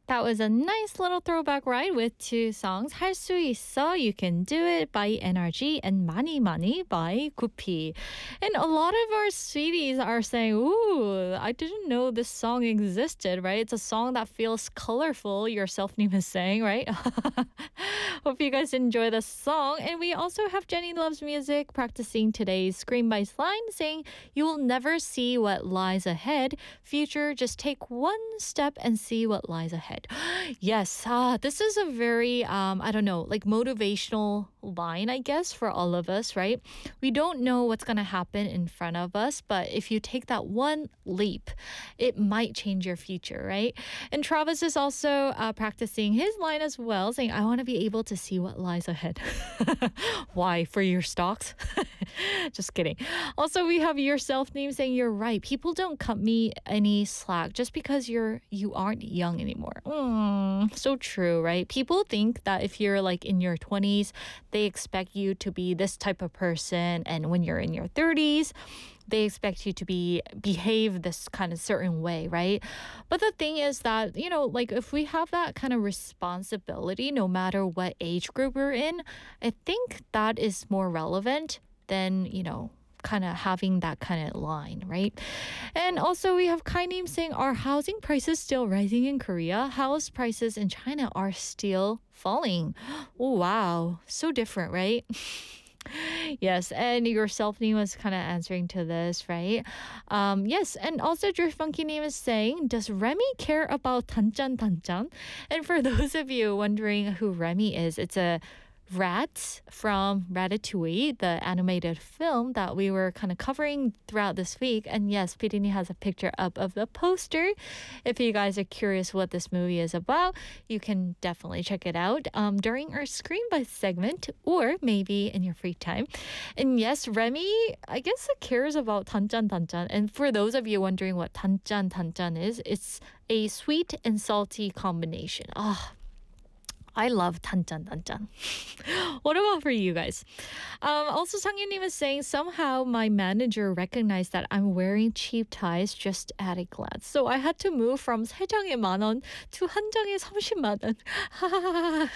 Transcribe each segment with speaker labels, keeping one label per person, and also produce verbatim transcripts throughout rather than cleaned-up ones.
Speaker 1: That was a nice little throwback ride with two songs. 할 수 있어, You Can Do It by N R G and 많이 많이 by 구피. And a lot of our sweeties are saying, ooh, I didn't know this song existed, right? It's a song that feels colorful, yourself name is saying, right? Hope you guys enjoy the song. And we also have Jenny Loves Music practicing today's Scream by line saying, you will never see what lies ahead. Future, just take one step and see what lies ahead. Yes, uh, this is a very, um, I don't know, like motivational line, I guess, for all of us, right? We don't know what's going to happen in front of us, but if you take that one leap, it might change your future, right? And Travis is also uh, practicing his line as well, saying, I want to be able to see what lies ahead. Why? For your stocks? Just kidding. Also, we have yourself name saying, you're right. People don't cut me any slack just because you're you aren't young anymore. Mm, so true, right? People think that if you're like in your twenties, they expect you to be this type of person, and when you're in your thirties, they expect you to be behave this kind of certain way, right? But the thing is that, you know, like if we have that kind of responsibility, no matter what age group we're in, I think that is more relevant than, you know, kind of having that kind of line, right? And also we have Kainim saying, are housing prices still rising in Korea? House prices in China are still falling. Oh, wow. So different, right? Yes, and your self name was kind of answering to this, right? Um, yes, and also your funky name is saying, does Remy care about 단짠 단짠? And for those of you wondering who Remy is, it's a rat from Ratatouille, the animated film that we were kind of covering throughout this week. And yes, Pidini has a picture up of the poster. If you guys are curious what this movie is about, you can definitely check it out um, during our Screen by segment or maybe in your free time. And yes, Remy, I guess it cares about 단짠 단짠. And for those of you wondering what 단짠 단짠 is, it's a sweet and salty combination. Ah, oh, I love 단짠 단짠. What about for you guys? Um, also, 상윤님 is saying, somehow my manager recognized that I'm wearing cheap ties just at a glance. So I had to move from 세 장에 만 원 to 한 장에 삼십만 원.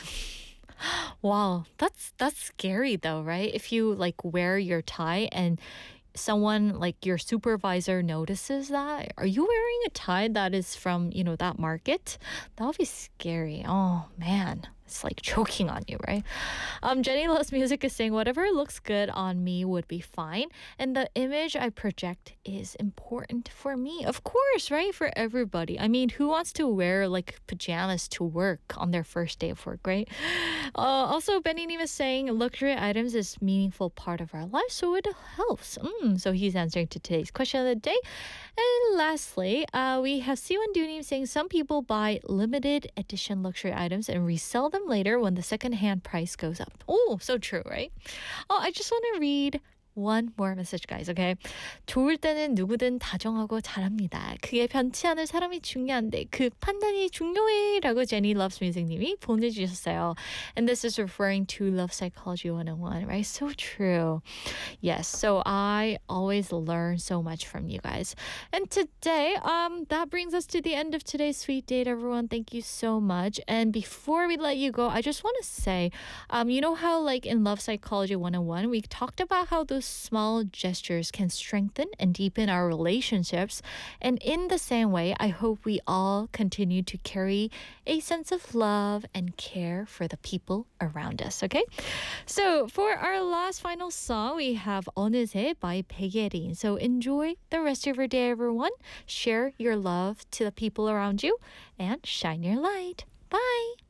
Speaker 1: Wow, that's that's scary though, right? If you like wear your tie and someone like your supervisor notices that, are you wearing a tie that is from, you know, that market? That would be scary. Oh man, it's like choking on you, right? Um, Jenny Loves Music is saying, whatever looks good on me would be fine. And the image I project is important for me. Of course, right? For everybody. I mean, who wants to wear like pajamas to work on their first day of work, right? Uh, also, Benny Nim is saying, luxury items is a meaningful part of our life, so it helps. Mm, so he's answering to today's question of the day. And lastly, uh, we have Siwon Dunim saying, some people buy limited edition luxury items and resell them later when the second-hand price goes up. Oh, so true, right? Oh, I just want to read one more message, guys, okay? 좋을 때는 누구든 다정하고 잘합니다. 그게 변치 않을 사람이 중요한데 그 판단이 중요해 라고 Jenny Loves Music 님이 보내주셨어요. And this is referring to Love Psychology one oh one, right? So true. Yes, so I always learn so much from you guys. And today, um, that brings us to the end of today's Sweet Date, everyone. Thank you so much. And before we let you go, I just want to say, um, you know how like in Love Psychology one oh one, we talked about how those small gestures can strengthen and deepen our relationships. And in the same way, I hope we all continue to carry a sense of love and care for the people around us, okay? So for our last final song, we have 어느새 by 백예린. So enjoy the rest of your day, everyone. Share your love to the people around you and shine your light. Bye!